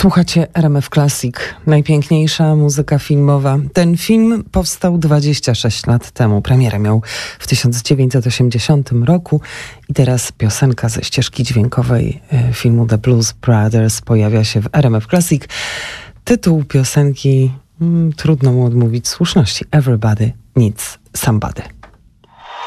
Słuchacie RMF Classic, najpiękniejsza muzyka filmowa. Ten film powstał 26 lat temu. Premierę miał w 1980 roku i teraz piosenka ze ścieżki dźwiękowej filmu The Blues Brothers pojawia się w RMF Classic. Tytuł piosenki, trudno mu odmówić słuszności. Everybody Needs Somebody.